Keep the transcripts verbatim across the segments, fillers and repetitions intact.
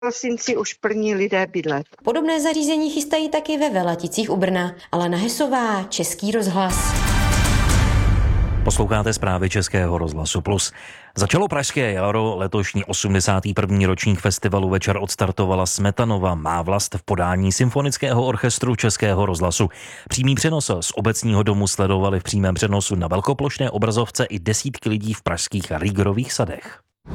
prosinci už první lidé bydlet. Podobné zařízení chystají taky ve Velaticích u Brna. Alena Hesová, Český rozhlas. Posloucháte zprávy Českého rozhlasu Plus. Začalo Pražské jaro, letošní osmdesátý první ročník festivalu Večer odstartovala Smetanova Má vlast v podání Symfonického orchestru Českého rozhlasu. Přímý přenos z obecního domu sledovali v přímém přenosu na velkoplošné obrazovce i desítky lidí v pražských Riegerových sadech.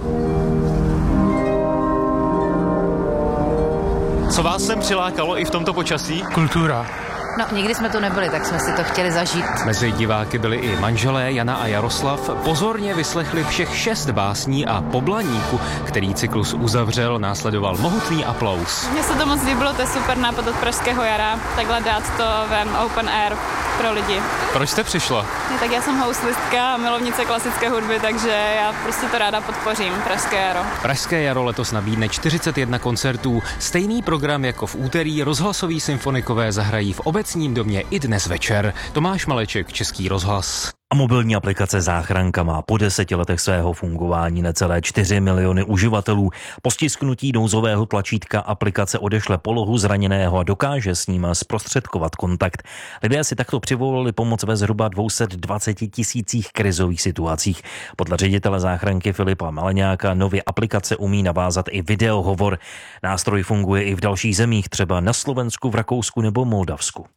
Co vás sem přilákalo i v tomto počasí? Kultura. No, nikdy jsme tu nebyli, tak jsme si to chtěli zažít. Mezi diváky byli i manželé Jana a Jaroslav. Pozorně vyslechli všech šest básní a po Blaníku, který cyklus uzavřel, následoval mohutný aplaus. Mně se to moc líbilo, to je super nápad od Pražského jara, takhle dát to ven open air pro lidi. Proč jste přišla? No, tak já jsem houslistka a milovnice klasické hudby, takže já prostě to ráda podpořím, Pražské jaro. Pražské jaro letos nabídne čtyřicet jedna koncertů. Stejný program jako v úterý rozhlasoví symfonikové zahrají v obecním domě i dnes večer. Tomáš Maleček, Český rozhlas. A mobilní aplikace Záchranka má po deseti letech svého fungování necelé čtyři miliony uživatelů. Po stisknutí nouzového tlačítka aplikace odešle polohu zraněného a dokáže s ním zprostředkovat kontakt. Lidé si takto přivolali pomoc ve zhruba dvě stě dvacet tisících krizových situacích. Podle ředitele Záchranky Filipa Maleňáka nově aplikace umí navázat i videohovor. Nástroj funguje i v dalších zemích, třeba na Slovensku, v Rakousku nebo Moldavsku.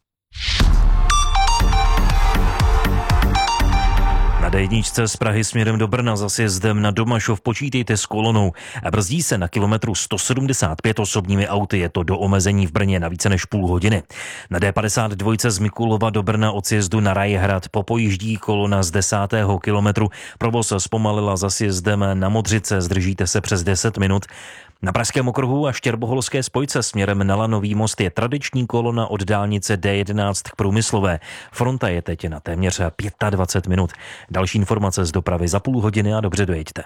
Na dé jedna z Prahy směrem do Brna za sjezdem na Domašov počítejte s kolonou. Brzdí se na kilometru sto sedmdesát pět osobními auty, je to do omezení v Brně na více než půl hodiny. Na dé padesát dva z Mikulova do Brna od sjezdu na Rajhrad popojíždí kolona z desátého kilometru. Provoz zpomalila za sjezdem na Modřice, zdržíte se přes deset minut. Na Pražském okruhu a Štěrboholské spojce směrem na Lanový most je tradiční kolona od dálnice dé jedenáct k Průmyslové. Fronta je teď na téměř dvacet pět minut. Další informace z dopravy za půl hodiny a dobře dojeďte.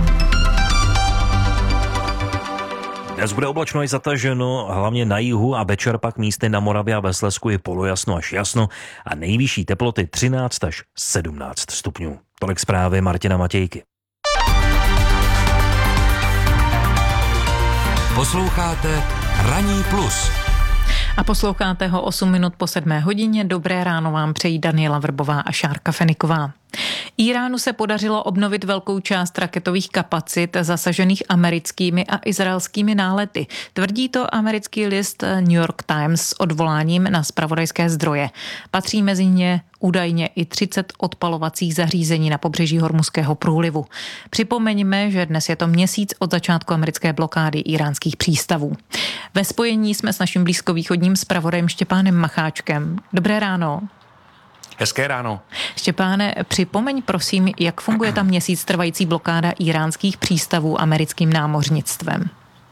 Dnes bude oblačno i zataženo, hlavně na jihu a večer pak místy na Moravě a ve Slezsku je polojasno až jasno a nejvyšší teploty třináct až sedmnáct stupňů. Tolik zprávy Martina Matějky. Posloucháte Ranní plus. A posloucháte ho osm minut po sedmé hodině. Dobré ráno vám přejí Daniela Vrbová a Šárka Feniková. Íránu se podařilo obnovit velkou část raketových kapacit zasažených americkými a izraelskými nálety. Tvrdí to americký list New York Times s odvoláním na zpravodajské zdroje. Patří mezi ně údajně i třicet odpalovacích zařízení na pobřeží Hormuzského průlivu. Připomeňme, že dnes je to měsíc od začátku americké blokády íránských přístavů. Ve spojení jsme s naším blízkovýchodním zpravodajem Štěpánem Macháčkem. Dobré ráno. Hezké ráno. Štěpáne, připomeň prosím, jak funguje ta měsíc trvající blokáda íránských přístavů americkým námořnictvem.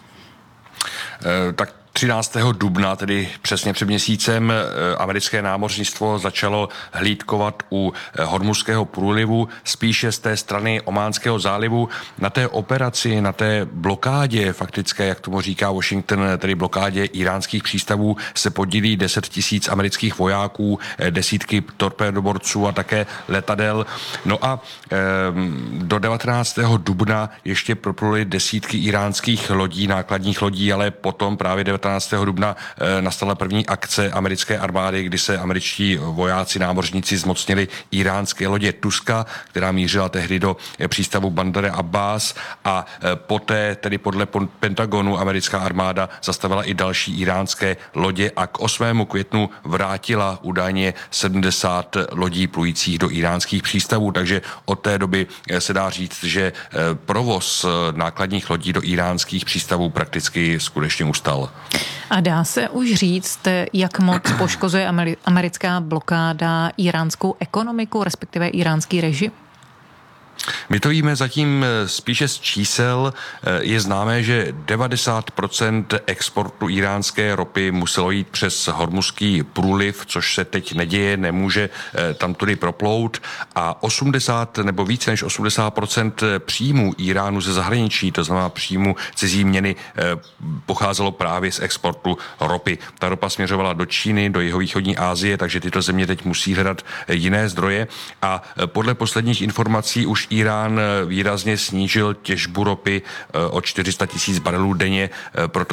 E, tak třináctého dubna, tedy přesně před měsícem, americké námořnictvo začalo hlídkovat u Hormuzského průlivu, spíše z té strany Ománského zálivu. Na té operaci, na té blokádě faktické, jak tomu říká Washington, tedy blokádě íránských přístavů, se podílí deset tisíc amerických vojáků, desítky torpédoborců a také letadel. No a e, do devatenáctého dubna ještě propluly desítky iránských lodí, nákladních lodí, ale potom právě devatenáctého dubna nastala první akce americké armády, kdy se američtí vojáci, námořníci zmocnili iránské lodě Tuska, která mířila tehdy do přístavu Bandar Abbas, a poté, tedy podle Pentagonu, americká armáda zastavila i další iránské lodě a k osmému květnu vrátila údajně sedmdesát lodí plujících do iránských přístavů, takže od té doby se dá říct, že provoz nákladních lodí do iránských přístavů prakticky skutečně ustal. A dá se už říct, jak moc poškozuje americká blokáda iránskou ekonomiku, respektive iránský režim? My to víme zatím spíše z čísel. Je známé, že devadesát procent exportu iránské ropy muselo jít přes Hormuzský průliv, což se teď neděje, nemůže tam tudy proplout, a osmdesát nebo více než osmdesát procent příjmů Iránu ze zahraničí, to znamená příjmu cizí měny, pocházelo právě z exportu ropy. Ta ropa směřovala do Číny, do jihovýchodní Asie, takže tyto země teď musí hledat jiné zdroje a podle posledních informací už Irán Írán výrazně snížil těžbu ropy o čtyři sta tisíc barelů denně,